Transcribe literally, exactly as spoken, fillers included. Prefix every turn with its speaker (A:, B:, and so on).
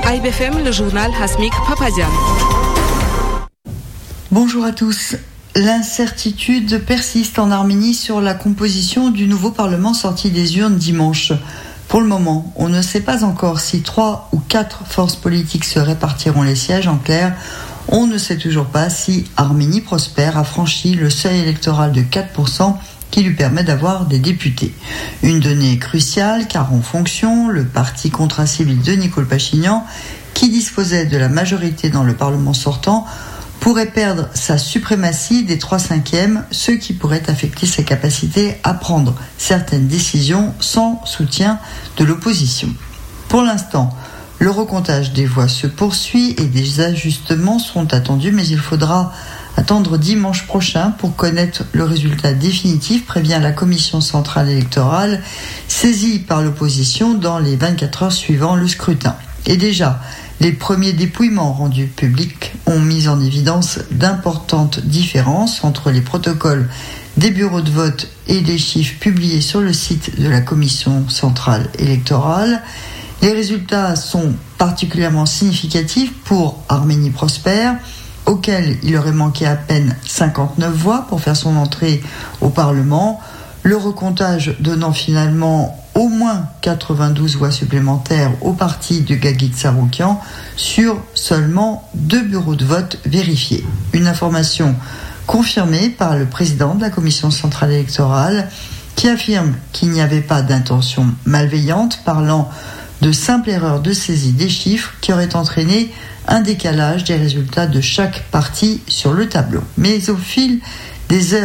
A: A I B F M, le journal Hasmik Papazian.
B: Bonjour à tous. L'incertitude persiste en Arménie sur la composition du nouveau Parlement sorti des urnes dimanche. Pour le moment, on ne sait pas encore si trois ou quatre forces politiques se répartiront les sièges. En clair, on ne sait toujours pas si Arménie Prosper a franchi le seuil électoral de quatre pour cent qui lui permet d'avoir des députés. Une donnée cruciale car en fonction, le parti contracivique de Nicole Pachinian, qui disposait de la majorité dans le Parlement sortant, pourrait perdre sa suprématie des trois cinquièmes, ce qui pourrait affecter sa capacité à prendre certaines décisions sans soutien de l'opposition. Pour l'instant, le recomptage des voix se poursuit et des ajustements seront attendus, mais il faudra attendre dimanche prochain pour connaître le résultat définitif, prévient la Commission centrale électorale, saisie par l'opposition dans les vingt-quatre heures suivant le scrutin. Et déjà, les premiers dépouillements rendus publics ont mis en évidence d'importantes différences entre les protocoles des bureaux de vote et les chiffres publiés sur le site de la Commission centrale électorale. Les résultats sont particulièrement significatifs pour Arménie Prosper, auquel il aurait manqué à peine cinquante-neuf voix pour faire son entrée au Parlement, le recomptage donnant finalement au moins quatre-vingt-douze voix supplémentaires au parti de Gagit Tsarukyan sur seulement deux bureaux de vote vérifiés. Une information confirmée par le président de la Commission centrale électorale qui affirme qu'il n'y avait pas d'intention malveillante, parlant de simple erreur de saisie des chiffres qui aurait entraîné un décalage des résultats de chaque parti sur le tableau. Mais au fil des heures